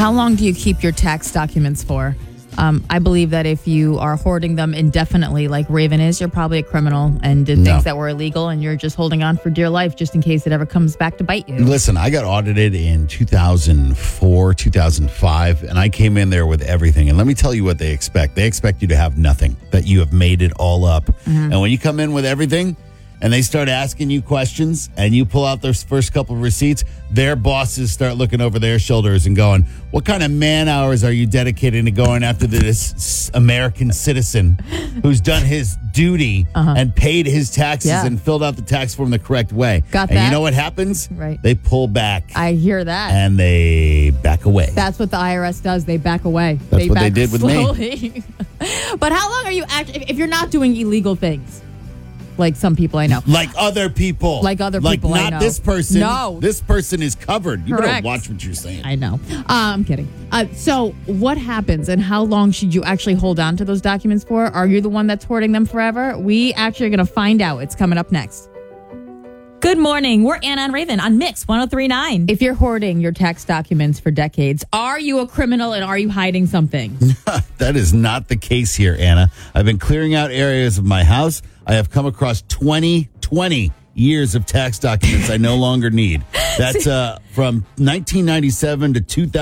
How long do you keep your tax documents for? I believe that if you are hoarding them indefinitely, like Raven is, you're probably a criminal and did things that were illegal, and you're just holding on for dear life just in case it ever comes back to bite you. Listen, I got audited in 2004, 2005, and I came in there with everything. And let me tell you what they expect. They expect you to have nothing, that you have made it all up. And when you come in with everything, and they start asking you questions and you pull out their first couple of receipts, their bosses start looking over their shoulders and going, what kind of man hours are you dedicating to going after this American citizen who's done his duty and paid his taxes and filled out the tax form the correct way? Got and that? You know what happens? Right. They pull back. I hear that. And they back away. That's what the IRS does. They back away. That's what they back did with me. But how long are you actually, if you're not doing illegal things? Like some people I know. Like other people. Like other people I know. Not this person. No. This person is covered. You Correct. better watch what you're saying. I know. I'm kidding. So what happens and how long should you actually hold on to those documents for? Are you the one that's hoarding them forever? We actually are going to find out. It's coming up next. Good morning. We're Anna and Raven on Mix 103.9. If you're hoarding your tax documents for decades, are you a criminal and are you hiding something? That is not the case here, Anna. I've been clearing out areas of my house. I have come across 20 years of tax documents I no longer need. That's from 1997 to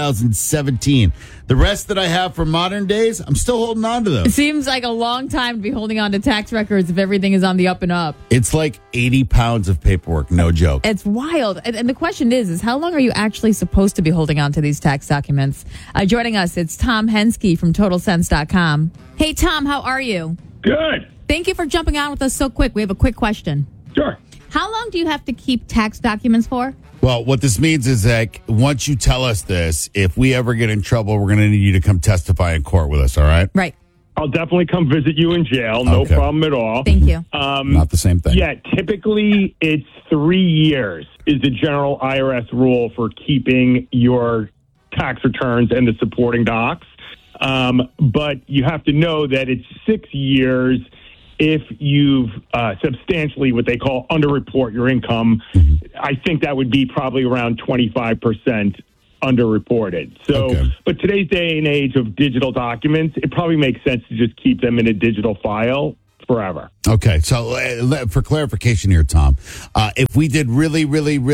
2017. The rest that I have from modern days, I'm still holding on to them. It seems like a long time to be holding on to tax records if everything is on the up and up. It's like 80 pounds of paperwork, no joke. It's wild. And the question is how long are you actually supposed to be holding on to these tax documents? Joining us, it's Tom Henske from TotalSense.com. Hey, Tom, how are you? Good. Thank you for jumping on with us so quick. We have a quick question. Sure. How long do you have to keep tax documents for? Well, what this means is that once you tell us this, if we ever get in trouble, we're going to need you to come testify in court with us, all right? Right. I'll definitely come visit you in jail. No Okay. problem at all. Thank you. Not the same thing. Yeah, typically it's 3 years is the general IRS rule for keeping your tax returns and the supporting docs. But you have to know that it's 6 years if you've substantially what they call underreport your income. I think that would be probably around 25% underreported. So, But today's day and age of digital documents, it probably makes sense to just keep them in a digital file forever. Okay, so for clarification here, Tom, if we did really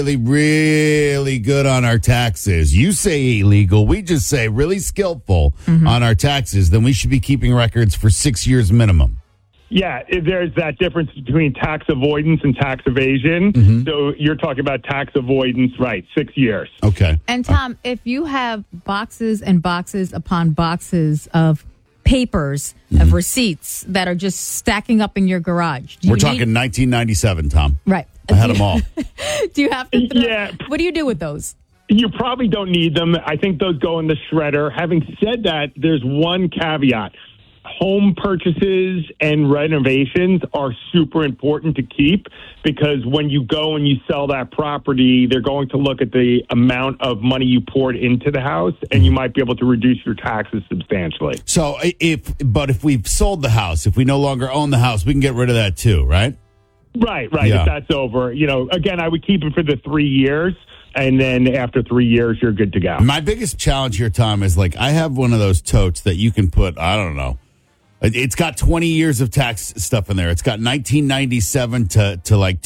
good on our taxes, you say illegal, we just say really skillful on our taxes, then we should be keeping records for 6 years minimum. Yeah, there's that difference between tax avoidance and tax evasion. So you're talking about tax avoidance, right, 6 years. Okay. And Tom, if you have boxes and boxes upon boxes of papers, of receipts that are just stacking up in your garage. We're talking 1997, Tom. Right. I had them all. Do you have to? Yeah. What do you do with those? You probably don't need them. I think those go in the shredder. Having said that, there's one caveat. Home purchases and renovations are super important to keep because when you go and you sell that property, they're going to look at the amount of money you poured into the house, and you might be able to reduce your taxes substantially. So if we've sold the house, if we no longer own the house, we can get rid of that too, right? Right. Yeah. If that's over, again, I would keep it for the 3 years. And then after 3 years, you're good to go. My biggest challenge here, Tom, is I have one of those totes that you can put, I don't know. It's got 20 years of tax stuff in there. It's got 1997 to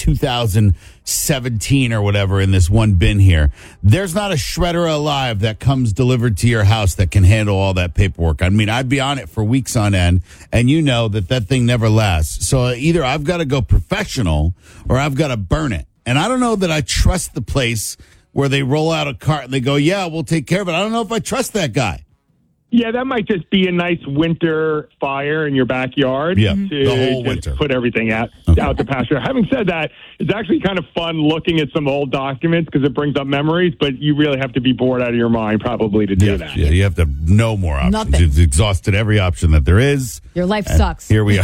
2017 or whatever in this one bin here. There's not a shredder alive that comes delivered to your house that can handle all that paperwork. I mean, I'd be on it for weeks on end, and you know that thing never lasts. So either I've got to go professional or I've got to burn it. And I don't know that I trust the place where they roll out a cart and they go, yeah, we'll take care of it. I don't know if I trust that guy. Yeah, that might just be a nice winter fire in your backyard. Yeah, to the whole just winter. Put everything out to pasture. Having said that, it's actually kind of fun looking at some old documents because it brings up memories, but you really have to be bored out of your mind probably to do that. Yeah, you have to have no more options. Nothing. You've exhausted every option that there is. Your life sucks. Here we are.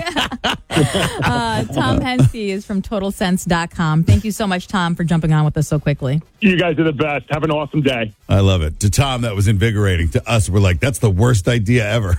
Tom Henske is from TotalSense.com. Thank you so much, Tom, for jumping on with us so quickly. You guys are the best. Have an awesome day. I love it. To Tom, that was invigorating. To us, we're like, that's the worst idea ever.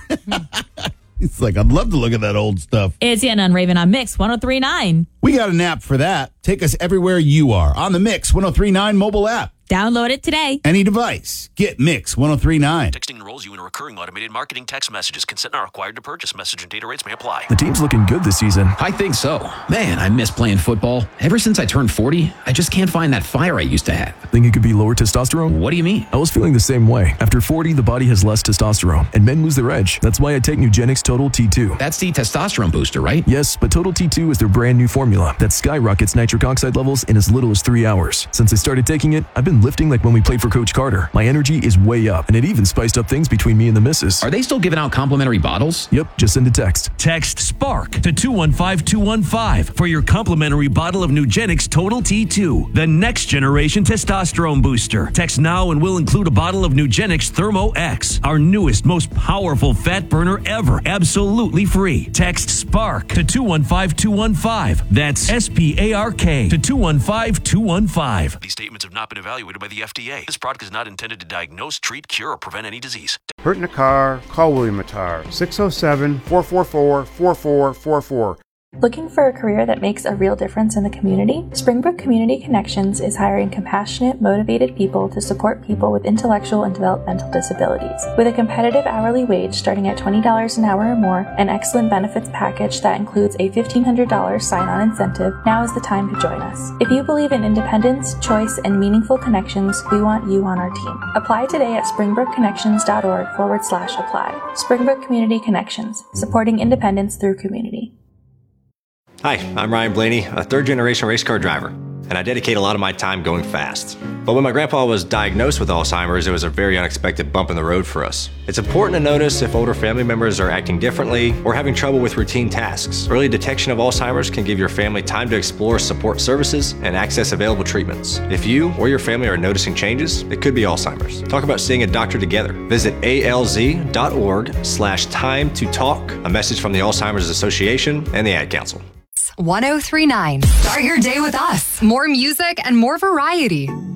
It's like, I'd love to look at that old stuff. It's Anna and Raven on Mix 103.9. We got a nap for that. Take us everywhere you are on the Mix 1039 mobile app. Download it today. Any device. Get Mix 1039. Texting enrolls you in a recurring automated marketing text messages. Consent not required to purchase. Message and data rates may apply. The team's looking good this season. I think so. Man, I miss playing football. Ever since I turned 40, I just can't find that fire I used to have. Think it could be lower testosterone? What do you mean? I was feeling the same way. After 40, the body has less testosterone, and men lose their edge. That's why I take Nugenix Total T2. That's the testosterone booster, right? Yes, but Total T2 is their brand new formula that skyrockets nitric oxide levels in as little as 3 hours. Since I started taking it, I've been lifting like when we played for Coach Carter. My energy is way up, and it even spiced up things between me and the missus. Are they still giving out complimentary bottles? Yep, just send a text. Text SPARK to 215-215 for your complimentary bottle of Nugenix Total T2, the next generation testosterone booster. Text now and we'll include a bottle of Nugenix Thermo X, our newest, most powerful fat burner ever, absolutely free. Text SPARK to 215-215. That's SPARK to 215-215. These statements have not been evaluated by the FDA. This product is not intended to diagnose, treat, cure, or prevent any disease. Hurt in a car? Call William Attar, 607-444-4444. Looking for a career that makes a real difference in the community? Springbrook Community Connections is hiring compassionate, motivated people to support people with intellectual and developmental disabilities. With a competitive hourly wage starting at $20 an hour or more, an excellent benefits package that includes a $1,500 sign-on incentive, now is the time to join us. If you believe in independence, choice, and meaningful connections, we want you on our team. Apply today at springbrookconnections.org/apply. Springbrook Community Connections, supporting independence through community. Hi, I'm Ryan Blaney, a third-generation race car driver, and I dedicate a lot of my time going fast. But when my grandpa was diagnosed with Alzheimer's, it was a very unexpected bump in the road for us. It's important to notice if older family members are acting differently or having trouble with routine tasks. Early detection of Alzheimer's can give your family time to explore support services and access available treatments. If you or your family are noticing changes, it could be Alzheimer's. Talk about seeing a doctor together. Visit alz.org/time to talk. A message from the Alzheimer's Association and the Ad Council. 1039. Start your day with us. More music and more variety.